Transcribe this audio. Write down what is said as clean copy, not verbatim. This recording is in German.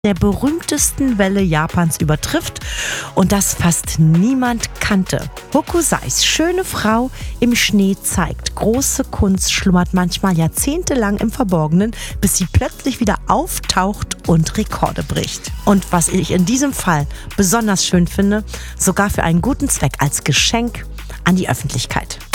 der berühmtesten Welle Japans übertrifft und das fast niemand kannte. Hokusais schöne Frau im Schnee zeigt, große Kunst schlummert manchmal jahrzehntelang im Verborgenen, bis sie plötzlich wieder auftaucht und Rekorde bricht. Und was ich in diesem Fall besonders schön finde, sogar für einen guten Zweck als Geschenk an die Öffentlichkeit.